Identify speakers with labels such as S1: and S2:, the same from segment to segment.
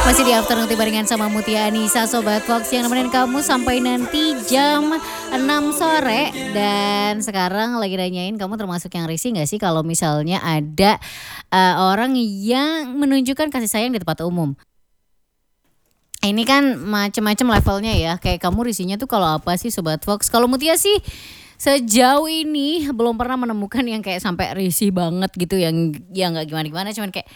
S1: Masih di Afternoon Tea barengan sama Mutia Anissa Sobat Fox yang nemenin kamu sampai nanti jam 6 sore. Dan sekarang lagi nanyain kamu termasuk yang risih gak sih kalau misalnya ada orang yang menunjukkan kasih sayang di tempat umum. Ini kan macam-macam levelnya ya. Kayak kamu risihnya tuh kalau apa sih Sobat Fox? Kalau Mutia sih sejauh ini belum pernah menemukan yang kayak sampai risih banget gitu, yang nggak gimana-gimana, cuman kayak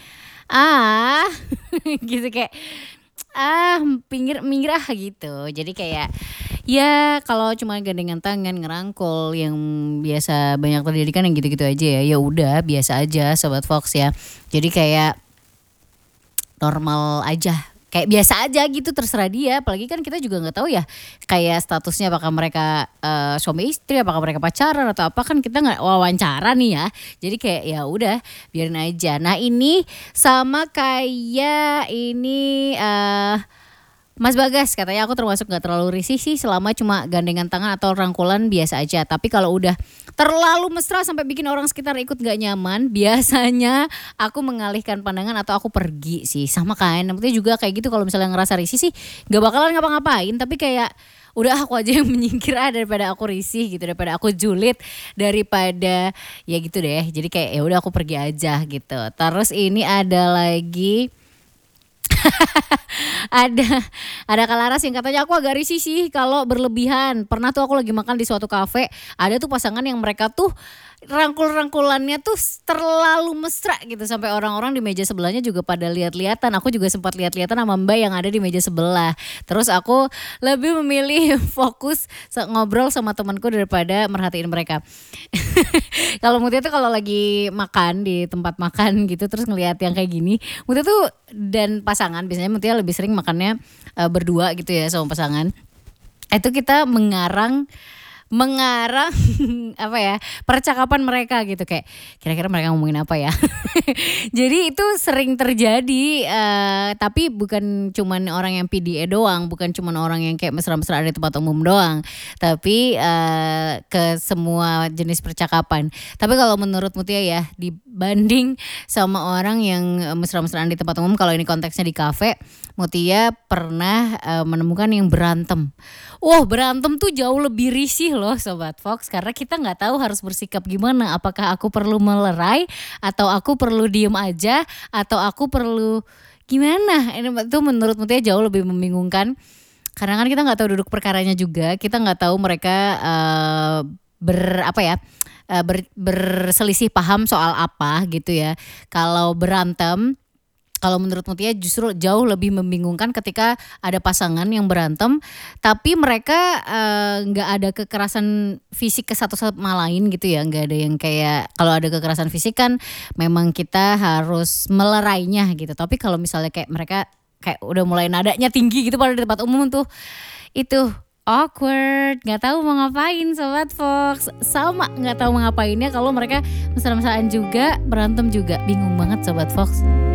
S1: gitu, kayak minggir gitu. Jadi kayak ya kalau cuma gandengan tangan ngerangkul yang biasa banyak terjadi kan yang gitu-gitu aja ya. Ya udah biasa aja Sobat Fox ya. Jadi kayak normal aja, kayak biasa aja gitu, terserah dia. Apalagi kan kita juga nggak tahu ya kayak statusnya, apakah mereka suami istri, apakah mereka pacaran atau apa, kan kita nggak wawancara nih ya. Jadi kayak ya udah biarin aja. Nah ini sama kayak ini Mas Bagas katanya, aku termasuk gak terlalu risih sih selama cuma gandengan tangan atau rangkulan biasa aja. Tapi kalau udah terlalu mesra sampai bikin orang sekitar ikut gak nyaman, biasanya aku mengalihkan pandangan atau aku pergi sih. Sama kan, maksudnya juga kayak gitu. Kalau misalnya ngerasa risih sih gak bakalan ngapa-ngapain, tapi kayak udah aku aja yang menyingkir daripada aku risih gitu, daripada aku julid, daripada ya gitu deh. Jadi kayak ya udah aku pergi aja gitu. Terus ini ada lagi ada Kalaras yang katanya, aku agak risih sih kalau berlebihan. Pernah tuh aku lagi makan di suatu kafe, ada tuh pasangan yang mereka tuh rangkul-rangkulannya tuh terlalu mesra gitu, sampai orang-orang di meja sebelahnya juga pada lihat-lihatan. Aku juga sempat lihat-lihatan sama Mbak yang ada di meja sebelah. Terus aku lebih memilih fokus ngobrol sama temanku daripada merhatiin mereka. Kalau Mutia tuh kalau lagi makan di tempat makan gitu terus ngelihat yang kayak gini, Mutia tuh dan pasangan, biasanya Mutia lebih sering makannya berdua gitu ya sama pasangan. Itu kita mengarang apa ya, percakapan mereka gitu, kayak kira-kira mereka ngomongin apa ya. Jadi itu sering terjadi, tapi bukan cuman orang yang PDA doang, bukan cuman orang yang kayak mesra-mesra di tempat umum doang, tapi ke semua jenis percakapan. Tapi kalau menurut Mutia ya, dibanding sama orang yang mesra-mesraan di tempat umum, kalau ini konteksnya di kafe, Mutia pernah menemukan yang berantem. Berantem tuh jauh lebih risih loh Sobat Fox, karena kita nggak tahu harus bersikap gimana. Apakah aku perlu melerai, atau aku perlu diem aja, atau aku perlu gimana? Ini tuh menurut Mutia jauh lebih membingungkan, karena kan kita nggak tahu duduk perkaranya juga. Kita nggak tahu mereka berselisih paham soal apa gitu ya. Kalau berantem, kalau menurut Mutia justru jauh lebih membingungkan ketika ada pasangan yang berantem tapi mereka nggak ada kekerasan fisik ke satu sama lain gitu ya. Nggak ada yang kayak, kalau ada kekerasan fisik kan memang kita harus melerainya gitu. Tapi kalau misalnya kayak mereka kayak udah mulai nadanya tinggi gitu pada di tempat umum tuh, itu awkward, nggak tahu mau ngapain Sobat Fox. Sama nggak tahu mau ngapainnya kalau mereka mesra-mesraan juga, berantem juga, bingung banget Sobat Fox.